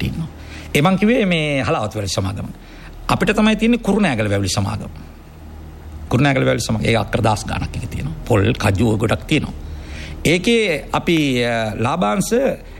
කට්ටිය ඉන්නවා. ඒ මං කිව්වේ මේ හලාවත වැලි සමාගම. අපිට තමයි තියෙන්නේ කුරුණෑගල වැලි සමාගම. කුරුණෑගල වැලි සමාගම ඒ අක්කර 10 ගාණක් එක තියෙනවා. පොල් කජු ගොඩක් තියෙනවා. ඒකේ අපි ලාභාංශ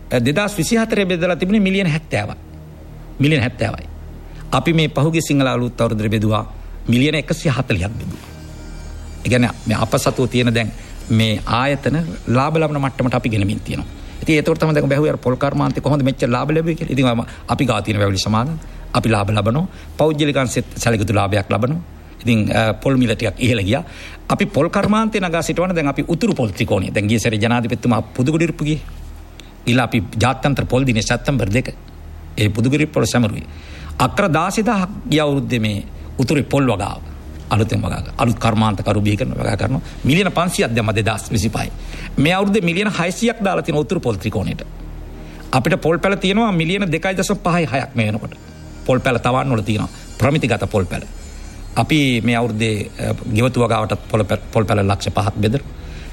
2024 බෙදලා තිබුණේ මිලියන 70යි. මිලියන 70යි. අපි මේ පහුගිය සිංහල අලුත් අවුරුද්දේ බෙදුවා මිලියන 140ක් බෙදුවා. ඒ කියන්නේ මේ අපසතුව තියෙන දැන් මේ ආයතන ලාභ ලබන මට්ටමට අපි ගෙනමින් තියෙනවා. ඉතින් ඒතකොට තමයි දැන් බැහුවේ අර පොල් කර්මාන්තේ කොහොමද මෙච්චර ලාභ ලැබුවේ කියලා. ඉතින් අපි ගාව තියෙන වැවිලි සමාගම් අපි ලාභ ලබනවා. පෞද්ගලිකංශෙත් සැලකිතු ලාභයක් ලබනවා. ඉතින් පොල් මිල ටිකක් ඉහළ ගියා. අපි පොල් කර්මාන්තේ නගා සිටවන දැන් අපි උතුරු පොල් ත්‍රිකෝණය. දැන් ගිය සැරේ ජනාධිපතිතුමා පුදුගුඩිරුප්පු ගියේ. ඊළා අපි ජාත්‍යන්තර පොල් දිනේ සැප්තැම්බර් 2 ඒ පුදුගුඩිරුප්පු පොල් සැමරුවේ. අක්කර 16000ක් ගිය අවුරුද්දේ මේ උතුරු පොල් වගාව. අලුතෙන් වගාව. අලුත් කර්මාන්ත කරු බිහි කරන වගා කරනවා. මිලියන 500ක් දැම්ම 2025. මේ අවුරුද්දේ මිලියන 600ක් දාලා තියෙන උතුරු පොල් ත්‍රිකෝණයට. අපිට පොල් පැල තියෙනවා මිලියන 2.5යි 6ක් මේ වෙනකොට. පොල් පැල තවන්න වල තියෙනවා. ප්‍රමිතිගත පොල් පැල. අපි මේ අවුරුද්දේ ගෙවතු වගාවටත් පොල් පැල ලක්ෂ 5ක් බෙදලා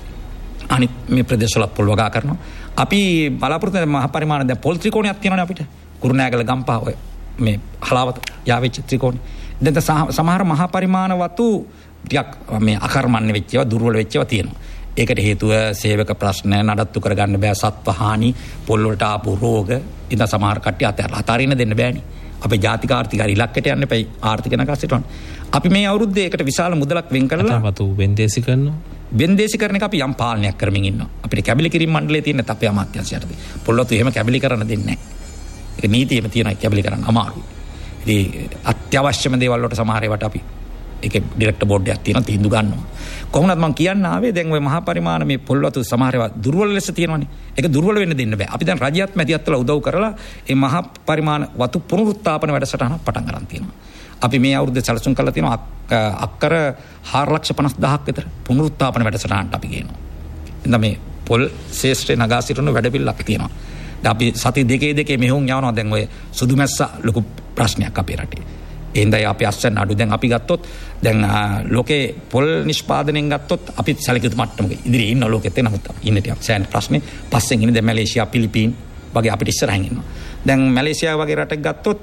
අනිත් මේ ප්‍රදේශවල පොල් වගා කරනවා. අපි බලාපොරොත්තු වෙන මහ පරිමාණ දැන් පොල් ත්‍රිකෝණයක් තියෙනවනේ අපිට. කුරුණෑගල ගම්පහ ඔය මේ හලාවත යාවෙච්ච ත්‍රිකෝණය. දැන් සමහර මහා පරිමාණ වතු ටිකක් මේ අකර්මණ්‍ය වෙච්ච ඒවා දුර්වල වෙච්ච ඒවා තියෙනවා. ඒකට හේතුව සේවක ප්‍රශ්න නඩත්තු කරගන්න බෑ සත්ව හානි පොල් වලට ආපු රෝග ඉතින් සමහර කට්ටිය අතාරින්න දෙන්න බෑනේ. අපේ ජාතික ආර්ථික ඉලක්කයට යන්න එපයි ආර්ථික නගාසිටවන්න. අපි මේ අවුරුද්දේ ඒකට විශාල මුදලක් වෙන් කරලා වතු වෙන්දේසි කරනවා. වෙන්දේසීකරණ එක අපි යම් පාලනයක් කරමින් ඉන්නවා. අපිට කැබලි කිරීම මණ්ඩලයේ තියෙන අපේ අමාත්‍යාංශයටදී. පොල්වතු එහෙම කැබලි කරන්න දෙන්නේ නැහැ. ඒක නීතියෙම තියෙනවා කැබලි කරන්න අමාරුයි. ඉතින් අත්‍යවශ්‍යම දේවල් වලට සමහර ඒවාට අපි ඒකේ ඩිරෙක්ටර් බෝඩ් එකක් තියෙනවා තීන්දුව ගන්නවා. කොහොමද මම කියන්න ආවේ දැන් ওই මහා පරිමාණ මේ පොල්වතු සමහර ඒවා දුර්වල ලෙස තියෙනවානේ. ඒක දුර්වල වෙන්න දෙන්න බෑ. අපි දැන් රජයත් මැදිහත් වෙලා උදව් කරලා මේ මහා පරිමාණ වතු පුනරුත්ථාපන වැඩසටහන පටන් ගන්න තියෙනවා. අපි මේ අවුරුද්දේ සැලසුම් කරලා තියෙනවා අක්කර 4,50,000ක් විතර පුනරුත්ථාපන වැඩසටහනට අපි ගේනවා. එතන මේ පොල් ශේෂ්ත්‍රේ නගා සිටින වැඩපිළිවෙලක් තියෙනවා. දැන් අපි සති දෙකේ මෙහුම් යවනවා දැන් ඔය සුදුමැස්ස ලොකු ප්‍රශ්නයක් අපේ රටේ. එහෙනම් අපි අස්සන්න අඩු දැන් අපි ගත්තොත් දැන් ලෝකේ පොල් නිෂ්පාදනයෙන් ගත්තොත් අපි සැලකිත මට්ටමක ඉදිරියේ ඉන්න ලෝකෙත් නමුත් ඉන්න ටිකක් සෑහෙන ප්‍රශ්නේ පස්සෙන් ඉන්නේ දැන් මැලේසියා පිලිපීන් වගේ අපිට ඉස්සරහින් ඉන්නවා. දැන් මැලේසියා වගේ රටක් ගත්තොත්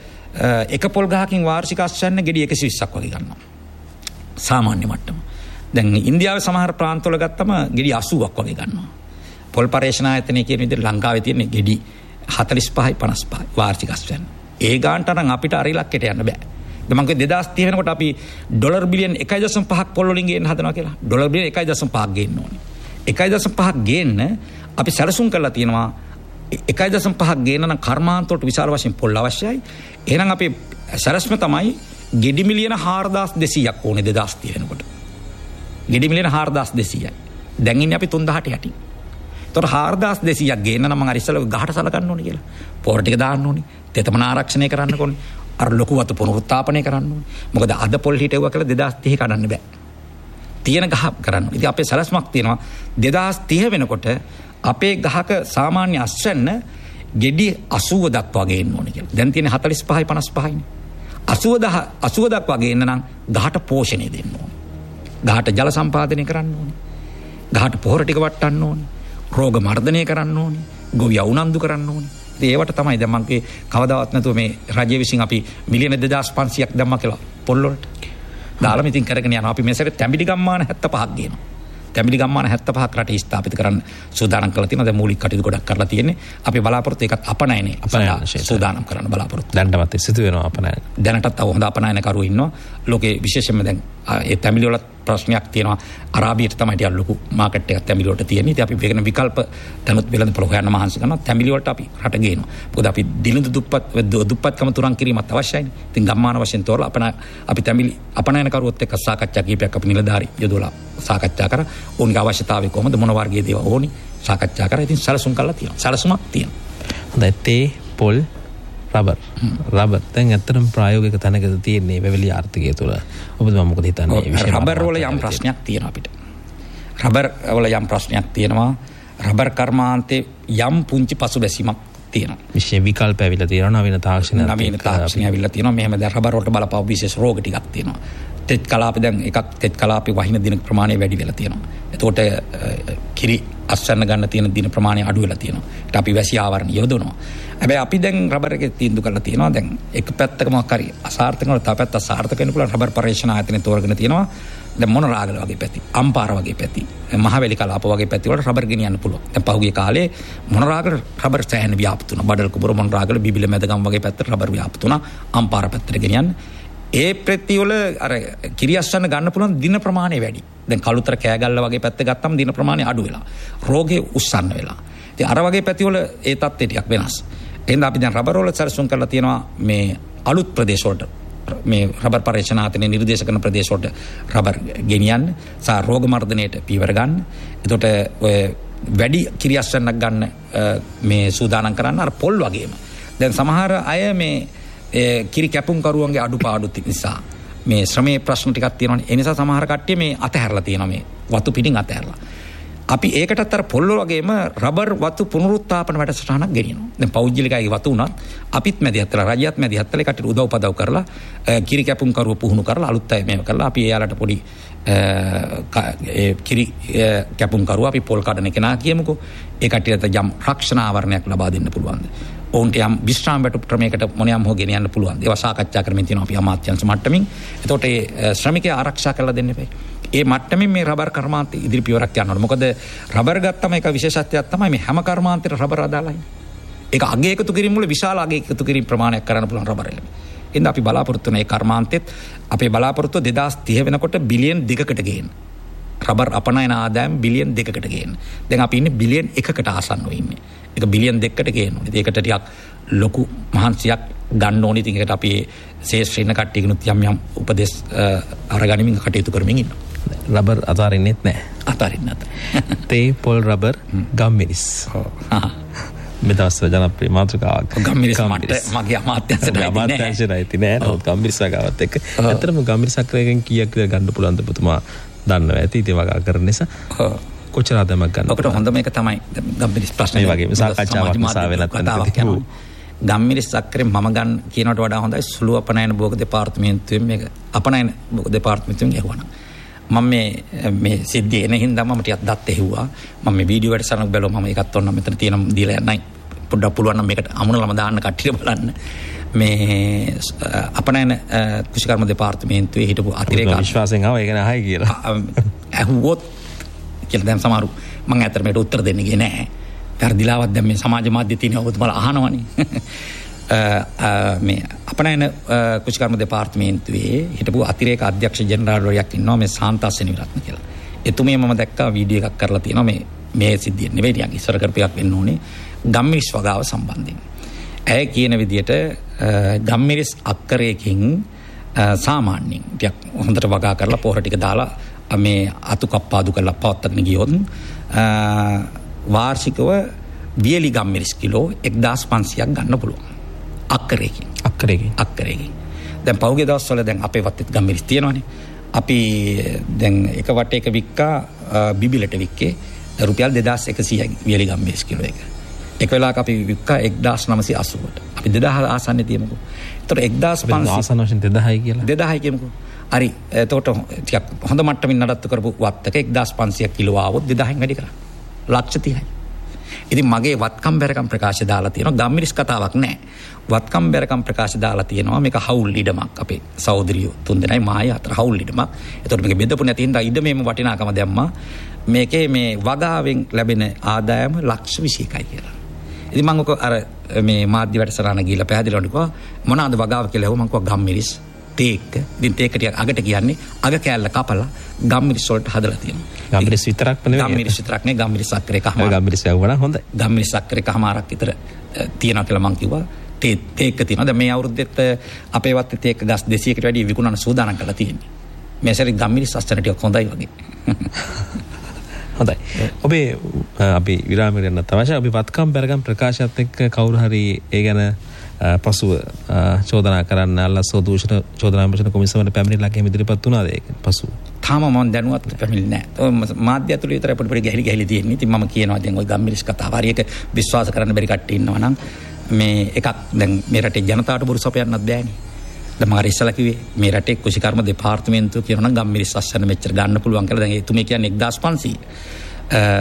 එක පොල් ගහකින් වාර්ෂික අස්වැන්න ගෙඩි 120ක් වගේ ගන්නවා. සාමාන්‍ය මට්ටම. දැන් ඉන්දියාවේ සමහර ප්‍රාන්තවල ගත්තම ගෙඩි 80ක් වගේ ගන්නවා. පොල් පර්යේෂණ ආයතනයේ කියන විදිහට ලංකාවේ තියෙන ගෙඩි 45යි 55යි වාර්ෂික අස්වැන්න. ඒ ගානට නම් අපිට අර ඉලක්කයට යන්න බෑ. දැන් මම කිව්වේ 2030 වෙනකොට අපි ඩොලර් බිලියන් 1.5ක් පොල් වලින් ගේන්න හදනවා කියලා. ඩොලර් බිලියන් 1.5ක් ගේන්න ඕනේ. 1.5ක් ගේන්න අපි සැලසුම් කරලා තියෙනවා 1.5ක් ගේන්න නම් කර්මාන්ත වලට විශාල වශයෙන් පොල් අවශ්‍යයි. එහෙනම් අපේ සැලැස්ම තමයි ගෙඩි මිලියන 4,200ක් ඕනේ 2030 වෙනකොට. ගෙඩි මිලියන 4,200යි. දැන් ඉන්නේ අපි 3,000ට යටින්. ඒතකොට 4,200ක් ගේන්න නම් මම අර ඉස්සෙල්ලා ගහට සලකන්න ඕනේ කියලා. පොර ටික දාන්න ඕනේ. තෙතමන ආරක්ෂණය කරන්න ඕනේ. අර ලොකු වතු පුනරුත්ථාපනය කරන්න ඕනේ. මොකද අද පොල් හිටෙව්වා කියලා 2030 කඩන්න බෑ. තියෙන ගහ කරන්න. ඉතින් අපේ සැලැස්මක් තියෙනවා 2030 වෙනකොට අපේ ගහක සාමාන්‍ය අස්වැන්න ගෙඩි 80 දක්වා ගේන්න ඕනේ කියලා. දැන් තියෙන්නේ 45යි 55යිනේ. 80 දක්වා ගේන්න නම් ගහට පෝෂණය දෙන්න ඕනේ. ගහට ජල සම්පාදනය කරන්න ඕනේ. ගහට පොහොර ටික වට්ටන්න ඕනේ. රෝග මර්ධනය කරන්න ඕනේ. ගොවියා උනන්දු කරන්න ඕනේ. ඉතින් ඒවට තමයි දැන් මම කියේ කවදාවත් නැතුව මේ රජය විසින් අපි මිලියන 2500ක් දැම්මා කියලා පොල් වලට. දාලා ඉතින් කරගෙන යනවා. අපි මේසෙට තැඹිලි ගම්මාන 75ක් ගේනවා. තැඹිලි ගම්මාන 75ක් රටේ ස්ථාපිත කරන්න සූදානම් කරලා තියෙනවා. දැන් මූලික කටයුතු ගොඩක් කරලා තියෙන්නේ. අපි බලාපොරොත්තු ඒකත් අපනයනේ සූදානම් කරන්න බලාපොරොත්තු. දැනටමත් සිදු වෙනවා අපනයන. දැනටත් තව හොඳ අපනයන කරුවෝ ඉන්නවා. ලෝකේ විශේෂයෙන්ම දැන් ඒ තැඹිලි වල ප්‍රශ්නයක් තියෙනවා. අරාබියට තමයි ටිකක් ලොකු මාකට් එකක් තැඹිලි වලට තියෙන්නේ. ඉතින් අපි වෙන විකල්ප දැනුත් වෙළඳපොළ හොයන්න මහන්සි කරනවා. තැඹිලි වලට අපි රට ගේනවා. මොකද අපි දිලිඳු දුප්පත්කම තුරන් කිරීමත් අවශ්‍යයිනේ. ඉතින් ගම්මාන වශයෙන් තෝරලා අපි තැඹිලි අපනයන කරුවොත් එක්ක සාකච්ඡා කීපයක් අපි නිලධාරි යොදවලා සාකච්ඡා කරා. ඕන්ගේ අවශ්‍යතාවය කොහොමද මොන වර්ගයේ දේවල් ඕනි සාකච්ඡා කරා. ඉතින් සැලසුම් කරලා තියෙනවා. සැලසුමක් තියෙනවා. හොඳයි. තේ පොල් රබර් දැන් ඇත්තටම ප්‍රායෝගික තැනකද තියෙන්නේ වැවිලි ආර්ථිකය තුළ. ඔබතුමා මොකද හිතන්නේ මේ විශේෂ රබර් වල යම් ප්‍රශ්නයක් තියෙනවා අපිට. රබර් වල යම් ප්‍රශ්නයක් තියෙනවා. රබර් කර්මාන්තේ යම් පුංචි පසුබැසීමක් තියෙනවා. විශේෂ විකල්ප ඇවිල්ලා තියෙනවා. නවීන තාක්ෂණය ඇවිල්ලා තියෙනවා. මෙහෙම දැන් රබර් වලට බලපාව විශේෂ රෝග ටිකක් තියෙනවා. තෙත් කලාපේ දැන් එකක් තෙත් කලාපේ වහින දින ප්‍රමාණය වැඩි වෙලා තියෙනවා. එතකොට කිරි අස්වැන්න ගන්න තියෙන දින ප්‍රමාණය අඩු වෙලා තියෙනවා. ඒත් අපි වැසි ආවරණ යොදවනවා. හැබැයි අපි දැන් රබර් එකේ තීන්දුව කරලා තියෙනවා. දැන් එක පැත්තක මොකක් හරි අසාර්ථක වුණා තව පැත්තක් සාර්ථක වෙන්න පුළුවන් රබර් පරීක්ෂණ ආයතනය තෝරගෙන තියෙනවා. දැන් මොනරාගල වගේ පැති, අම්පාර වගේ පැති, මහවැලි කලාප වගේ පැති වල රබර් ගෙනියන්න පුළුවන්. දැන් පහුගිය කාලේ මොනරාගල රබර් සෑහෙන ව්‍යාප්ත වුණා. බඩල් කුඹුර මොනරාගල බිබිල මැදගම් වගේ පැත්තට රබර් ව්‍යාප්ත වුණා. අම්පාර පැත්තට ගෙනියන්න. ඒ ප්‍රතිවල අර කිරියස්සන්න ගන්න පුළුවන් දින ප්‍රමාණය වැඩි. දැන් කළුතර කෑගල්ල වගේ පැත්ත ගත්තම දින ප්‍රමාණය අඩු වෙලා. රෝගේ උස්සන්න වෙලා. ඉතින් අර වගේ පැතිවල ඒ තත්ත්වය ටිකක් වෙනස්. එහෙනම් අපි දැන් රබර් වල සැලසුම් කරලා තියෙනවා මේ අලුත් ප්‍රදේශ වලට මේ රබර් පරීක්ෂණ ආයතනයේ නිර්දේශ කරන ප්‍රදේශ වලට රබර් ගෙනියන්න සහ රෝග මර්ධනයට පීවර ගන්න. එතකොට ඔය වැඩි කිරියස්සන්නක් ගන්න මේ සූදානම් කරන්න අර පොල් වගේම. දැන් සමහර අය මේ කිරි කැපුම් කරුවන්ගේ අඩුපාඩු නිසා මේ ශ්‍රමයේ ප්‍රශ්න ටිකක් තියෙනවානේ. ඒ නිසා සමහර කට්ටිය මේ අතහැරලා තියෙනවා මේ වතු පිටින් අතහැරලා. අපි ඒකටත් අර පොල්ල වගේම රබර් වතු පුනරුත්ථාපන වැඩසටහනක් ගෙනියනවා. දැන් පෞද්ගලිකයි වතු උනත් අපිත් මැදිහත්ලා රජයත් මැදිහත්ලා කටට උදව් පදව් කරලා කිරි කැපුම් කරුව පුහුණු කරලා අලුත් අය මේව කරලා අපි එයාලට පොඩි කිරි කැපුම් කරුව අපි පොල් කඩන කෙනා කියමුකෝ. ඒ කට්ටියට යම් රක්ෂණ ආවරණයක් ලබා දෙන්න පුළුවන්ද? ඔවුන්ට යම් විශ්‍රාම වැටුප් ක්‍රමයකට මොනියම් හෝ ගෙනියන්න පුළුවන්. ඒවා සාකච්ඡා කරමින් තියෙනවා අපි අමාත්‍යාංශ මට්ටමින්. එතකොට ඒ ශ්‍රමිකයා ආරක්ෂා කරලා දෙන්න එපා. ඒ මට්ටමින් මේ රබර් කර්මාන්ත ඉදිරි පියවරක් යන්න ඕනේ. මොකද රබර් ගත්තම ඒක විශේෂත්වයක් තමයි මේ හැම කර්මාන්තයට රබර් අදාළයි. ඒක අගේ එකතු කිරීම වල විශාල අගේ එකතු කිරීම ප්‍රමාණයක් කරන්න පුළුවන් රබර් එළම. එහෙනම් අපි බලාපොරොත්තු වෙන ඒ කර්මාන්තෙත් අපේ බලාපොරොත්තුව 2030 වෙනකොට බිලියන් 2කට ගේන්න. රබර් අපනයන ආදායම් බිලියන් 2කට ගේන්න. දැන් අපි ඉන්නේ බිලියන් 1කට ආසන්නව ඉන්නේ. ඒක බිලියන් 2කට ගේන්න ඕනේ. ඒකට ටිකක් ලොකු මහන්සියක් ගන්න ඕනේ. ඉතින් ඒකට අපි ශේෂ්ත්‍ර ඉන්න කට්ටියකිනුත් යම් උපදෙස් අරගනිමින් කටයුතු කරමින් ඉන්නවා. රබර් අතාරින්නෙත් නැහැ. අතාරින්න නැත. තේ පොල් රබර් ගම්මිරිස්. මේ දවස්වල ජනප්‍රිය මාතෘකාවක්. ගම්මිරිස් මට මගේ අමාත්‍යාංශයට ඇති නෑ. නමුත් ගම්මිරිස් වගාවත් එක්ක ඇත්තටම ගම්මිරිස් අක්‍රයෙන් කීයක් ගන්න පුළුවන්ද පුතුමා දන්නවා ඇති. ඉතින් වගා කරන නිසා කොච්චර ආදායමක් ගන්න. ඔකට හොඳම එක තමයි ගම්මිරිස් ප්‍රශ්නේ වගේ සාකච්ඡාවක් නිසා වෙනත් වෙනත් ගම්මිරිස් අක්‍රයෙන් මම ගන්න කියනකට වඩා හොඳයි සුළු අපනයන භෝග දෙපාර්තමේන්තුවෙන් මේක අපනයන භෝග දෙපාර්තමේන්තුවෙන් ඇහුවා. මම මේ සිද්ධිය එන හින්දා මම ටිකක් දත් ඇහුවා. මම මේ වීඩියෝ වැඩසටහනක් බැලුවා. මම ඒකත් ඔන්න මෙතන තියෙන දීලා යන්නයි. පොඩ්ඩක් පුළුවන් නම් මේකට අමුණලම දාන්න කට්ටිය බලන්න. මේ අපනයන කෘෂිකර්ම දෙපාර්තමේන්තුවේ හිටපු අතිරේක විශ්වාසයෙන් ආවා ඒක නහයි කියලා. ඇහුවොත් කියලා දැන් සමහරු මම ඇත්තට මේකට උත්තර දෙන්න ගියේ නෑ. පෙරදිලාවත් දැන් මේ සමාජ මාධ්‍ය තියෙන ඔබතුමාලා අහනවනේ. මේ අපනයන කෘෂිකර්ම දෙපාර්තමේන්තුවේ හිටපු අතිරේක අධ්‍යක්ෂ ජෙනරාල්වරයෙක් ඉන්නවා මේ සාන්තාසෙනි විරත්න කියලා. එතුමිය මම දැක්කා වීඩියෝ එකක් කරලා තියෙනවා මේ සිද්ධිය නෙවෙයි ටිකක් ඉස්සර කරපු එකක් වෙන්න ඕනේ ගම්මිරිස් වගාව සම්බන්ධයෙන්. ඇය කියන විදිහට ගම්මිරිස් අක්කරයකින් සාමාන්‍යයෙන් ටිකක් හොඳට වගා කරලා පොහොර ටික දාලා මේ අතු කප්පාදු කරලා පවත්වාගෙන ගියොත් වාර්ෂිකව වියලි ගම්මිරිස් කිලෝ 1500ක් ගන්න පුළුවන්. අක්කරයකින්. දැන් පහුගිය දවස්වල දැන් අපේ වත්තේ ගම්මිරිස් තියෙනවානේ. අපි දැන් එක වටේක වික්කා බිබිලට වික්කේ රුපියල් 2100යි වියලි ගම්මිරිස් කිලෝ එක. එක වෙලාවක අපි වික්කා 1980ට. අපි 2000 ආසන්නේ තියමුකෝ. ඒතකොට 1500 ආසන වශයෙන් 2000යි කියලා. 2000යි කියමුකෝ. හරි. එතකොට ටිකක් හොඳ මට්ටමින් නඩත්තු කරපු වත්තක 1500 කිලෝ ආවොත් 2000න් වැඩි කරා. ලක්ෂ 30යි. ඉතින් මගේ වත්කම් බැරකම් ප්‍රකාශය දාලා තියෙනවා. ගම්මිරිස් කතාවක් නෑ. වත්කම් බැරකම් ප්‍රකාශ දාලා තියෙනවා. මේක හවුල් ඉඩමක්. අපේ සහෝදරියෝ 3 දෙනයි මායි 4 හවුල් ඉඩමක්. ඒතකොට මේක බෙදපු නැති හින්දා ඉඩමේම වටිනාකම දැම්මා. මේකේ මේ වගාවෙන් ලැබෙන ආදායම ලක්ෂ 21යි කියලා. ඉතින් මම ඔක අර මේ මාධ්‍ය වැඩසටහන ගිහිල්ලා පැහැදිලිවම කිව්වා මොනවාද වගාව කියලා. මම කිව්වා ගම්මිරිස් තේක්ක. ඉතින් තේක්ක ටික අගට කියන්නේ අග කෑල්ල කපලා ගම්මිරිස් වලට හදලා තියෙනවා. ගම්මිරිස් විතරක් නෙවෙයි. ගම්මිරිස් විතරක් නෙවෙයි. ගම්මිරිස් අක්කරේ කහමාරක්. ගම්මිරිස් යවුවා නම් හොඳයි. ගම්මිරිස් අක්කරේ කහමාරක් විතර තියෙනවා කියලා මම කිව්වා. තේක්ක තියෙනවා. දැන් මේ අවුරුද්දෙත් අපේ වත්තේ තේක්ක ගස් 200කට වැඩි විකුණන සූදානම් කරලා තියෙන්නේ. මේ සැරේ ගම්මිරිස් අස්තන ටික හොඳයි වගේ. හොඳයි. ඔබේ අපි විරාමයට යන්න අවශ්‍යයි. අපි වත්කම් බැරගම් ප්‍රකාශයත් එක්ක කවුරු හරි ඒ ගැන පසුව චෝදනා කරන්න අල්ලස්සෝ දූෂණ චෝදනා විමර්ශන කොමිසමට පැමිණිලා එහෙම ඉදිරිපත් වුණාද ඒක පසුව? තාම මම දැනුවත් පැමිණින්නේ නැහැ. මාධ්‍ය ඇතුළේ විතරයි පොඩි ගහලි තියෙන්නේ. ඉතින් මම කියනවා දැන් ওই ගම්මිරිස් කතාව හරියට විශ්වාස කරන්න බැරි කට්ටිය ඉන්නවා නම් මේ එකක් දැන් මේ රටේ ජනතාවට බොරු සපයන්නත් බෑනේ. දැන් මම ඉස්සලා කිව්වේ මේ රටේ කෘෂිකර්ම දෙපාර්තමේන්තුව කියනවා නම් ගම්මිරිස් අස්සන මෙච්චර ගන්න පුළුවන් කියලා. දැන් ඒ තුමේ කියන්නේ 1500.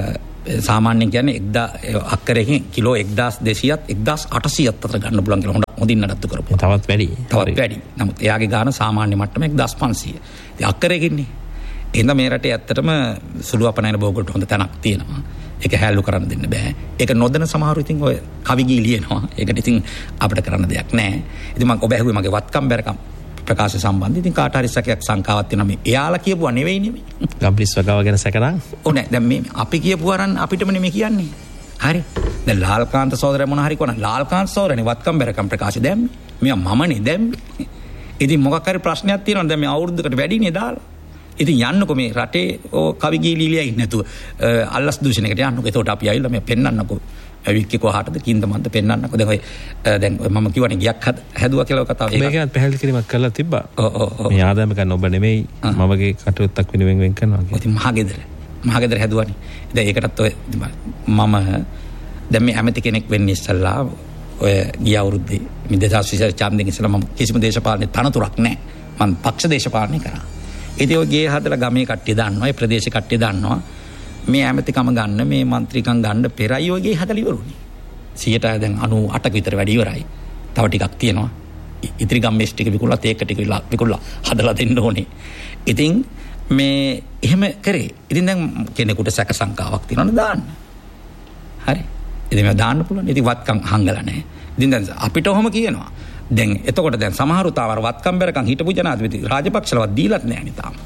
සාමාන්‍යයෙන් කියන්නේ අක්කරයකින් කිලෝ 1200ත් 1800ත් අතර ගන්න පුළුවන් කියලා හොඳින් නඩත්තු කරපුවා. තවත් වැඩි. නමුත් එයාගේ ගාන සාමාන්‍ය මට්ටම 1500. ඉතින් අක්කරයකින්නේ. එහෙනම් මේ රටේ ඇත්තටම සුළු අපනයන බෝගොල්ට හොඳ තැනක් තියෙනවා. ඒක හැල්ලු කරන්න දෙන්න බෑ. ඒක නොදැන සමහරු ඉතින් ඔය කවි ගී ලියනවා. ඒකට ඉතින් අපිට කරන්න දෙයක් නැහැ. ඉතින් මම ඔබ ඇහුවේ මගේ වත්කම් බැරකම් ප්‍රකාශ සම්බන්ධ. ඉතින් කාට හරි සැකයක් සංකාවක් තියෙනවා මේ එයාලා කියපුවා නෙවෙයි නෙමෙයි. ගම්පිරිස් වගාව ගැන සැකනම් ඕනේ. දැන් මේ අපි කියපු අරන් අපිටම නෙමෙයි කියන්නේ. හරි. දැන් ලාල්කාන්ත සහෝදරයා මොන හරි කරන ලාල්කාන්ත සහෝදරනේ වත්කම් බැරකම් ප්‍රකාශය දැම්මේ. මෙයා මමනේ දැම්මේ. ඉතින් මොකක් හරි ප්‍රශ්නයක් තියෙනවා දැන් මේ අවුරුද්දකට වැඩිනේ දාලා. ඉතින් යන්නකො මේ රටේ කවි ගී ලියලා ඉන්නේ නැතුව අල්ලස් දූෂණයකට යන්නකො. එතකොට අපි ආවිල්ලා මේ පෙන්නන්නකො. වික්කේ කොහාටද කින්ද මන්ද පෙන්නන්නකො. දැන් මම කියවනේ ගියක් හැදුවා කියලා කතාව. මේක ගැන පැහැදිලි කිරීමක් කරලා තිබ්බා. මේ ආදායම ගන්න ඔබ නෙමෙයි මමගේ කටයුත්තක් වෙනුවෙන් වෙන් කරනවා කියලා. ඉතින් මහගෙදර හැදුවානේ. දැන් ඒකටත් ඔය මම දැන් මේ ඇමති කෙනෙක් වෙන්න ඉස්සල්ලා ඔය ගිය අවුරුද්දේ මේ 2020 ඡන්දෙන් ඉස්සලා මම කිසිම දේශපාලන තනතුරක් නැහැ. මම පක්ෂ දේශපාලනය කරා. ඉතින් ඔය ගේ හදලා ගමේ කට්ටිය දන්නවා, ඒ ප්‍රදේශ කට්ටිය දන්නවා. මේ ඇමතිකම ගන්න, මේ മന്ത്രിකම් ගන්න පෙරයි ඔය ගේ හදලා ඉවරුනේ. 100ට දැන් 98ක විතර වැඩි ඉවරයි. තව ටිකක් තියෙනවා. ඉතිරි ගම්මේස් ටික විකුණලා තේක ටික විකුණලා හදලා දෙන්න ඕනේ. ඉතින් මේ එහෙම කරේ. ඉතින් දැන් කෙනෙකුට සැක සංකාවක් තියෙනවනේ දාන්න. හරි. ඉතින් මම දාන්න පුළුවන්. ඉතින් වත්කම් හංගලා නැහැ. ඉතින් දැන් අපිට ඔහොම කියනවා. දැන් එතකොට දැන් සමහරු තාවර වත්කම් බැරකම් හිටපු ජනාධිපති රාජපක්ෂලවත් දීලත් නැහැ නේ තාම.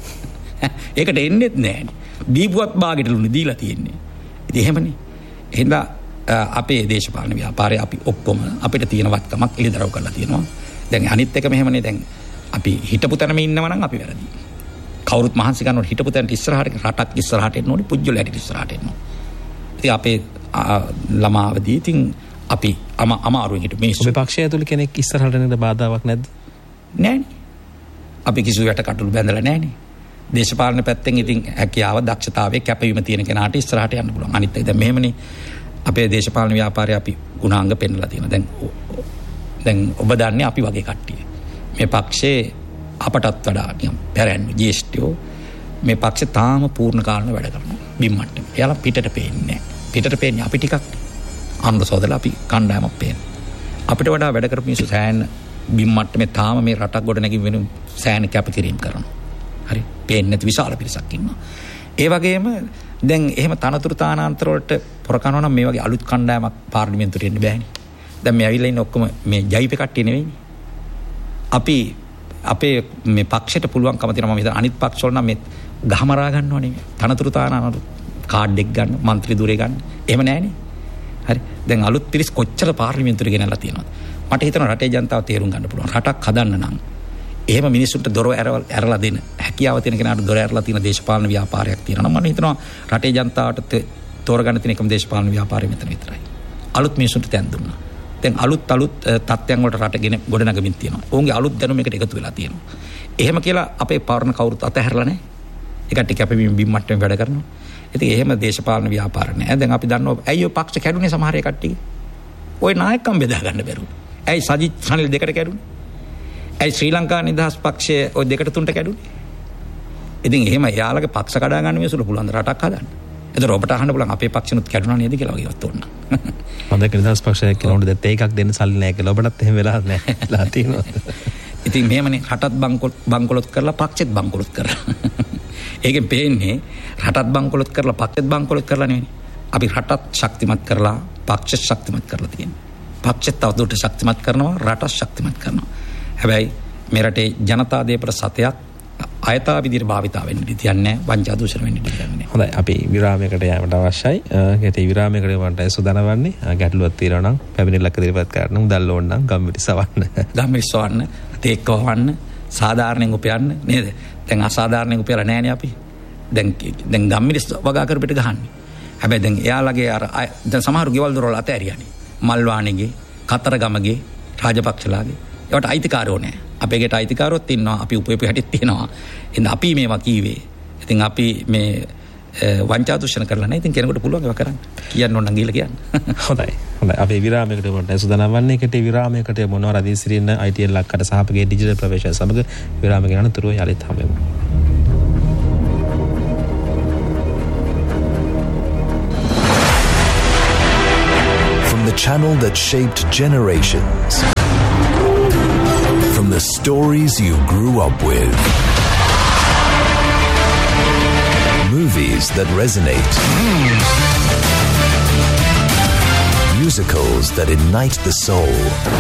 ඒකට එන්නේත් නැහැ නේ. දීපුවත් බාගෙටලුනේ දීලා තියෙන්නේ. ඉතින් එහෙමනේ. එහෙනම් අපේ දේශපාලන ව්‍යාපාරයේ අපි ඔක්කොම අපිට තියෙන වත්කමක් එළිදරව් කරලා තියෙනවා. දැන් අනිත් එක මෙහෙමනේ දැන් අපි හිටපු තැනම ඉන්නවා නම් අපි වැරදි. කවුරුත් මහන්සි ගන්නකොට හිටපු තැනට ඉස්සරහට රටක් ඉස්සරහට එන්න ඕනේ, පුජ්‍යලයට ඉස්සරහට එන්න ඕනේ. ඉතින් අපේ ළමාවදී ඉතින් අපි අමාරුවෙන් හිටු මිනිස්සු. ඔබේ පක්ෂය ඇතුළේ කෙනෙක් ඉස්සරහට එන්න බාධාවක් නැද්ද? නෑනේ. අපි කිසි යට කටුළු බැඳලා නෑනේ. දේශපාලන පැත්තෙන් ඉතින් හැකියාව, දක්ෂතාවයේ කැපවීම තියෙන කෙනාට ඉස්සරහට යන්න පුළුවන්. අනිත් එක දැන් මෙහෙමනේ. අපේ දේශපාලන ව්‍යාපාරයේ අපි ගුණාංග පෙන්නලා තියෙනවා. දැන් ඔබ දන්නේ අපි වගේ කට්ටිය. මේ පක්ෂේ අපටත් වඩා නිකම් පැරණි ජ්‍යෙෂ්ඨයෝ මේ පක්ෂේ තාම පූර්ණ කාලන වැඩ කරනවා. බිම්මට්ටම. එයාලා පිටට පේන්නේ නෑ. පිටට පේන්නේ අපි ටිකක්. අනුර සෝදලා අපි කණ්ඩායමක් පේන. අපිට වඩා වැඩ කරපු මිනිස්සු සෑහෙන බිම්මට්ටමේ තාම මේ රටක් ගොඩ නැගී වෙන සෑහෙන කැපකිරීම කරනවා. හරි. පේන්නේ නැති විශාල පිරිසක් ඉන්නවා. ඒ වගේම දැන් එහෙම තනතුරු තානාන්තර වලට පොරකනවා නම් මේ වගේ අලුත් කණ්ඩායමක් පාර්ලිමේන්තුවට එන්න බෑනේ. දැන් මේ ඇවිල්ලා ඉන්න ඔක්කොම මේ ජයිප කට්ටිය නෙවෙයිනේ. අපි අපේ මේ පක්ෂයට පුළුවන්කම තියෙනවා මම හිතන අනිත් පක්ෂ වල නම් මේ ගහමරා ගන්නව නෙවෙයි. තනතුරු තානාන්තර කාඩ් එක ගන්න, മന്ത്രി ධුරේ ගන්න. එහෙම නෑනේ. හරි. දැන් අලුත් පිරිස් කොච්චර පාර්ලිමේන්තුවට ගෙනල්ලා තියෙනවද? මට හිතෙනවා රටේ ජනතාව තේරුම් ගන්න පුළුවන්. රටක් හදන්න නම් එහෙම මිනිස්සුන්ට දොර ඇරලා දෙන හැකියාව තියෙන කෙනාට දොර ඇරලා තියෙන දේශපාලන ව්‍යාපාරයක් තියෙනවා. මම හිතනවා රටේ ජනතාවට තෝරගන්න තියෙන එකම දේශපාලන ව්‍යාපාරය මෙතන විතරයි. අලුත් මිනිස්සුන්ට තැන් දුන්නා. දැන් අලුත් තත්ත්වයන් වලට රටගෙන ගොඩනගමින් තියෙනවා. ඔවුන්ගේ අලුත් දැනුම එකට එකතු වෙලා තියෙනවා. එහෙම කියලා අපේ පවරණ කවුරුත් අතහැරලා නැහැ. ඒකට කැපවීම බිම්මට්ටමේ වැඩ කරනවා. ඉතින් එහෙම දේශපාලන ව්‍යාපාර නැහැ. දැන් අපි දන්නවා ඇයි ඔය පක්ෂ කැඩුනේ සමහර කට්ටිය. ඔය නායකම් බෙදා ගන්න බැරුව. ඇයි සජිත් රනිල් දෙකට කැඩුනේ? ඇයි ශ්‍රී ලංකා නිදහස් පක්ෂය ඔය දෙකට තුනට කැඩුනේ? ඉතින් එහෙම යාළගේ පක්ෂ කඩා ගන්න මිනිස්සුන්ට පුළුවන් රටක් හදන්න. ඒතර ඔබට අහන්න පුළුවන් අපේ පක්ෂනුත් කැඩුනා නේද කියලා වගේවත් ඕන. මම දැන් නිදහස් පක්ෂයක් කියලා උන්ට දැන් ඒකක් දෙන්න සල්ලි නැහැ කියලා ඔබටත් එහෙම වෙලා නැහැ. ලා තියෙනවා. ඉතින් මෙහෙමනේ රටත් බංකොලොත් කරලා පක්ෂෙත් බංකොලොත් කරලා. ඒකෙන් පේන්නේ රටත් බංකොලොත් කරලා පක්ෂෙත් බංකොලොත් කරලා නෙවෙයි. අපි රටත් ශක්තිමත් කරලා පක්ෂෙත් ශක්තිමත් කරලා තියෙනවා. පක්ෂෙත් තවදුරට ශක්තිමත් කරනවා, රටත් ශක්තිමත් කරනවා. හැබැයි මේ රටේ ජනතා දේපල සතයක් අයථා විදිහට භාවිතා වෙන්න දෙන්නේ වංචා දූෂණ වෙන්න දෙන්නේ. හොඳයි අපි විරාමයකට යෑමට අවශ්‍යයි. ඒකට විරාමයකට වන්ට සුදානවන්නේ ගැටලුවක් තියෙනවා නම් පැමිණිල්ලක් ඉදිරිපත් කරන්න උදල් ඕන නම් ගම්මිරිසවන්න. ගම්මිරිසවන්න, තේක්කවන්න, සාධාරණයෙන් උපයන්න නේද? දැන් අසාධාරණයෙන් උපයලා නැහැනේ අපි. දැන් ගම්මිරිස් වගා කරපිට ගහන්නේ. හැබැයි දැන් එයාලගේ අර දැන් සමහරු ගෙවල් දොරවල් අතෑරියානේ. මල්වාණිගේ, කතරගමගේ, රාජපක්ෂලාගේ. ඒවට අයිතිකාරෝ නැහැ. අපේ ගෙට අයිතිකාරොත් ඉන්නවා. අපි උපයපු හැටිත් තියෙනවා. එහෙනම් අපි මේවා කීවේ. ඉතින් අපි මේ වංචා දූෂණ කරලා නැහැ. ඉතින් කෙනෙකුට පුළුවන් ඒවා කරන්න. කියන්න ඕන නම් ගිහලා කියන්න. හොඳයි. අපි විරාමයකට වන්ට සුදානම් වන්නේ. ඒකට විරාමයකට මොනවා රදී සිරින්න ITL ලක්කට සහපගේ ඩිජිටල් ප්‍රවේශය සමග විරාමයක අනතුරුව යලිත් හමුවෙමු. channel that shaped generations. From the stories you grew up with, movies that resonate, musicals that ignite the soul,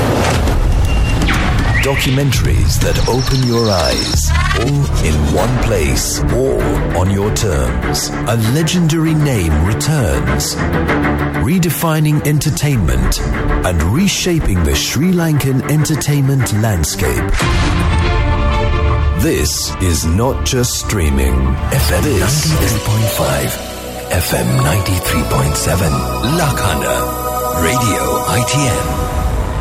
documentaries that open your eyes, all in one place, all on your terms. A legendary name returns, redefining entertainment and reshaping the Sri Lankan entertainment landscape. This is not just streaming. FM 93.5, FM 93.7, Lakhana, Radio ITN.